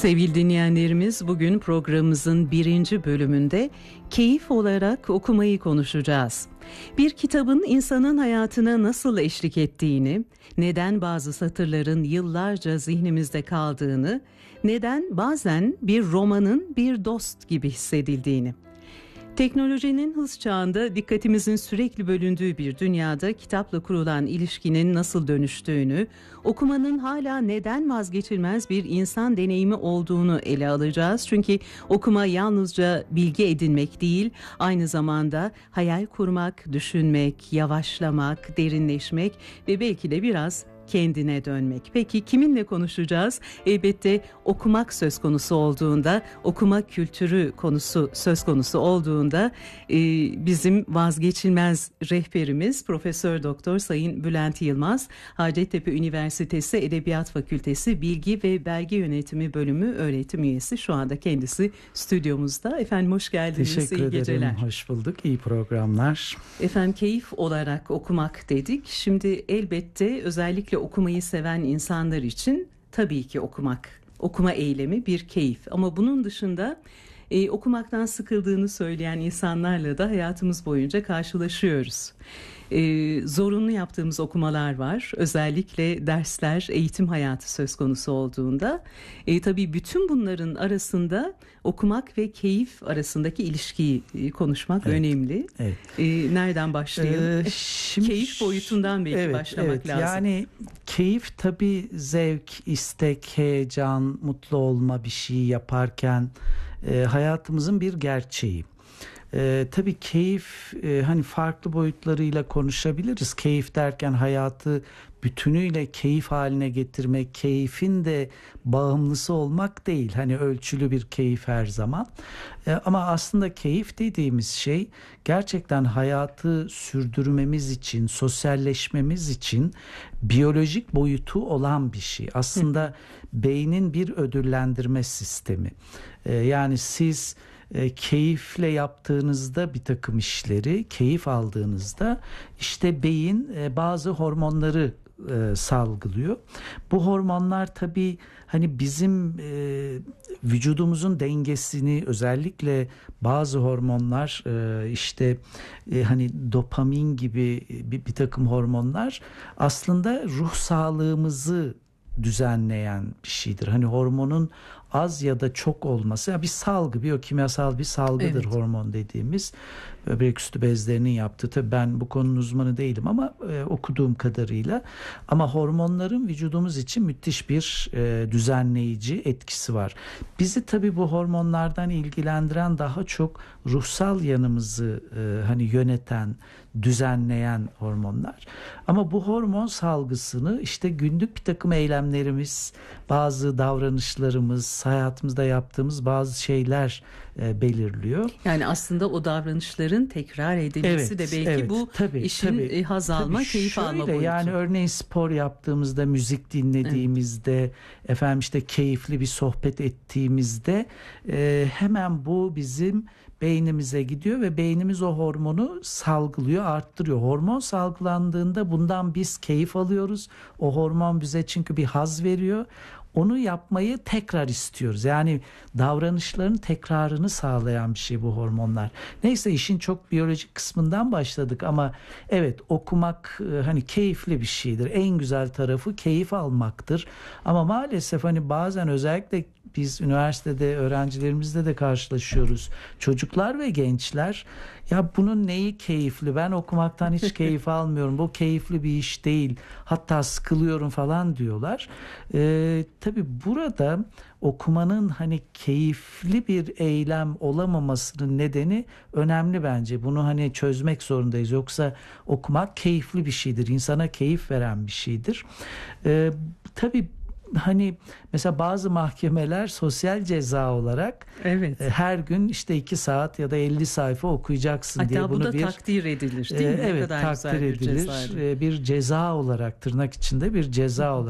Sevgili dinleyenlerimiz, bugün programımızın 1. bölümünde keyif olarak okumayı konuşacağız. Bir kitabın insanın hayatına nasıl eşlik ettiğini, neden bazı satırların yıllarca zihnimizde kaldığını, neden bazen bir romanın bir dost gibi hissedildiğini. Teknolojinin hız çağında dikkatimizin sürekli bölündüğü bir dünyada kitapla kurulan ilişkinin nasıl dönüştüğünü, okumanın hala neden vazgeçilmez bir insan deneyimi olduğunu ele alacağız. Çünkü okuma yalnızca bilgi edinmek değil, aynı zamanda hayal kurmak, düşünmek, yavaşlamak, derinleşmek ve belki de biraz kendine dönmek. Peki kiminle konuşacağız? Elbette okumak söz konusu olduğunda, okuma kültürü konusu söz konusu olduğunda bizim vazgeçilmez rehberimiz Profesör Doktor Sayın Bülent Yılmaz, Hacettepe Üniversitesi Edebiyat Fakültesi Bilgi ve Belge Yönetimi Bölümü öğretim üyesi. Şu anda kendisi stüdyomuzda. Efendim hoş geldiniz. Teşekkür ederim. Geceler. Hoş bulduk. İyi programlar. Efendim keyif olarak okumak dedik. Şimdi elbette özellikle okumayı seven insanlar için tabii ki okuma eylemi bir keyif. Ama bunun dışında okumaktan sıkıldığını söyleyen insanlarla da hayatımız boyunca karşılaşıyoruz. Zorunlu yaptığımız okumalar var. Özellikle dersler, eğitim hayatı söz konusu olduğunda. Tabii bütün bunların arasında okumak ve keyif arasındaki ilişkiyi konuşmak önemli. Evet. Nereden başlayalım? Keyif boyutundan belki başlamak lazım. Yani keyif tabii zevk, istek, heyecan, mutlu olma bir şey yaparken hayatımızın bir gerçeği. Tabii keyif hani farklı boyutlarıyla konuşabiliriz. Keyif derken hayatı bütünüyle keyif haline getirmek, keyfin de bağımlısı olmak değil. Hani ölçülü bir keyif her zaman. Ama aslında keyif dediğimiz şey gerçekten hayatı sürdürmemiz için, sosyalleşmemiz için biyolojik boyutu olan bir şey. Aslında beynin bir ödüllendirme sistemi. Yani siz keyifle yaptığınızda bir takım işleri, keyif aldığınızda işte beyin bazı hormonları salgılıyor. Bu hormonlar tabii hani bizim vücudumuzun dengesini, özellikle bazı hormonlar işte hani dopamin gibi bir takım hormonlar aslında ruh sağlığımızı düzenleyen bir şeydir. Hani hormonun az ya da çok olması, yani bir salgı, biyokimyasal bir salgıdır hormon dediğimiz. Böbrek üstü bezlerinin yaptığı, tabii ben bu konunun uzmanı değilim ama okuduğum kadarıyla, ama hormonların vücudumuz için müthiş bir düzenleyici etkisi var. Bizi tabii bu hormonlardan ilgilendiren daha çok ruhsal yanımızı hani yöneten, düzenleyen hormonlar. Ama bu hormon salgısını işte günlük bir takım eylemlerimiz, bazı davranışlarımız, hayatımızda yaptığımız bazı şeyler belirliyor. Yani aslında o davranışların tekrar edilmesi de belki bu işin haz alma, keyif alma boyutu. Yani örneğin spor yaptığımızda, müzik dinlediğimizde, efendim işte keyifli bir sohbet ettiğimizde hemen bu bizim beynimize gidiyor ve beynimiz o hormonu salgılıyor, arttırıyor. Hormon salgılandığında bundan biz keyif alıyoruz. O hormon bize çünkü bir haz veriyor. Onu yapmayı tekrar istiyoruz. Yani davranışların tekrarını sağlayan bir şey bu hormonlar. Neyse, işin çok biyolojik kısmından başladık ama evet, okumak hani keyifli bir şeydir. En güzel tarafı keyif almaktır. Ama maalesef hani bazen özellikle biz üniversitede öğrencilerimizle de karşılaşıyoruz. Çocuklar ve gençler, ya bunun neyi keyifli? Ben okumaktan hiç keyif almıyorum. Bu keyifli bir iş değil. Hatta sıkılıyorum falan diyorlar. Tabii burada okumanın hani keyifli bir eylem olamamasının nedeni önemli bence. Bunu hani çözmek zorundayız. Yoksa okumak keyifli bir şeydir. İnsana keyif veren bir şeydir. Tabii hani mesela bazı mahkemeler sosyal ceza olarak her gün işte 2 saat ya da 50 sayfa okuyacaksın hatta diye bunu bu da takdir edilir değil mi? Evet, takdir edilir. Bir ceza olarak, tırnak içinde bir ceza olarak